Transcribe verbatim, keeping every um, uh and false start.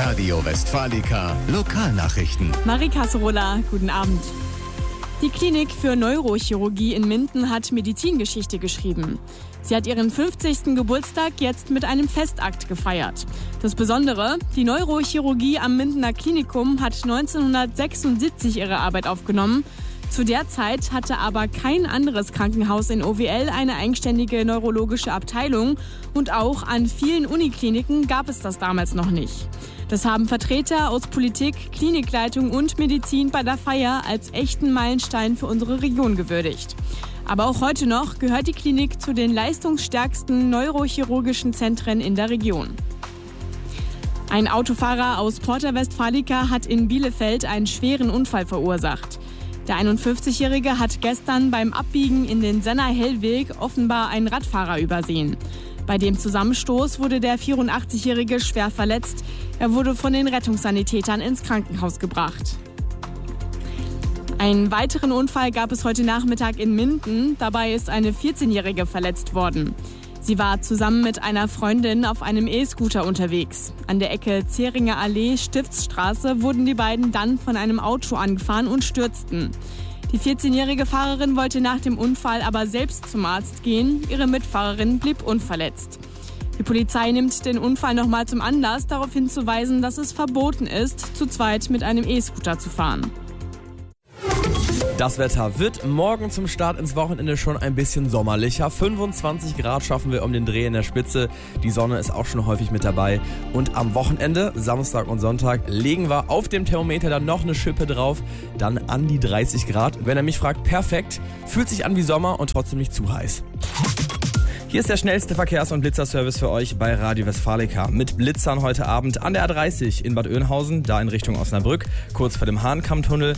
Radio Westfalica Lokalnachrichten. Marie Kasserola, guten Abend. Die Klinik für Neurochirurgie in Minden hat Medizingeschichte geschrieben. Sie hat ihren fünfzigsten Geburtstag jetzt mit einem Festakt gefeiert. Das Besondere, die Neurochirurgie am Mindener Klinikum hat neunzehnhundertsechsundsiebzig ihre Arbeit aufgenommen. Zu der Zeit hatte aber kein anderes Krankenhaus in O W L eine eigenständige neurologische Abteilung und auch an vielen Unikliniken gab es das damals noch nicht. Das haben Vertreter aus Politik, Klinikleitung und Medizin bei der Feier als echten Meilenstein für unsere Region gewürdigt. Aber auch heute noch gehört die Klinik zu den leistungsstärksten neurochirurgischen Zentren in der Region. Ein Autofahrer aus Porta Westfalica hat in Bielefeld einen schweren Unfall verursacht. Der einundfünfzigjährige hat gestern beim Abbiegen in den Senner Hellweg offenbar einen Radfahrer übersehen. Bei dem Zusammenstoß wurde der vierundachtzigjährige schwer verletzt. Er wurde von den Rettungssanitätern ins Krankenhaus gebracht. Einen weiteren Unfall gab es heute Nachmittag in Minden. Dabei ist eine vierzehnjährige verletzt worden. Sie war zusammen mit einer Freundin auf einem E-Scooter unterwegs. An der Ecke Zähringer Allee, Stiftsstraße wurden die beiden dann von einem Auto angefahren und stürzten. Die vierzehnjährige Fahrerin wollte nach dem Unfall aber selbst zum Arzt gehen. Ihre Mitfahrerin blieb unverletzt. Die Polizei nimmt den Unfall nochmal zum Anlass, darauf hinzuweisen, dass es verboten ist, zu zweit mit einem E-Scooter zu fahren. Das Wetter wird morgen zum Start ins Wochenende schon ein bisschen sommerlicher. fünfundzwanzig Grad schaffen wir um den Dreh in der Spitze. Die Sonne ist auch schon häufig mit dabei. Und am Wochenende, Samstag und Sonntag, legen wir auf dem Thermometer dann noch eine Schippe drauf. Dann an die dreißig Grad. Wenn ihr mich fragt, perfekt. Fühlt sich an wie Sommer und trotzdem nicht zu heiß. Hier ist der schnellste Verkehrs- und Blitzerservice für euch bei Radio Westfalica. Mit Blitzern heute Abend an der A dreißig in Bad Oeynhausen, da in Richtung Osnabrück, kurz vor dem Hahnkammtunnel.